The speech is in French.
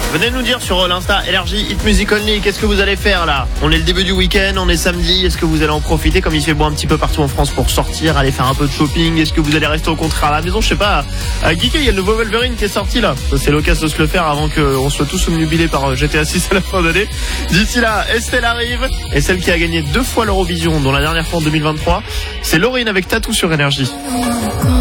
Venez nous dire sur l'Insta LRJ Hit Music Only, qu'est-ce que vous allez faire là? On est le début du week-end, on est samedi, est-ce que vous allez en profiter comme il fait beau un petit peu partout en France pour sortir, aller faire un peu de shopping? Est-ce que vous allez rester au contraire à la maison? Je sais pas, à Geeké, il y a le nouveau Wolverine qui est sorti là. C'est l'occasion de se le faire avant qu'on soit tous omnubilés par GTA 6 à la fin d'année. D'ici là, Estelle arrive, et celle qui a gagné 2 fois l'Eurovision, dont la dernière fois en 2023, c'est Laurine avec Tatou sur Énergie.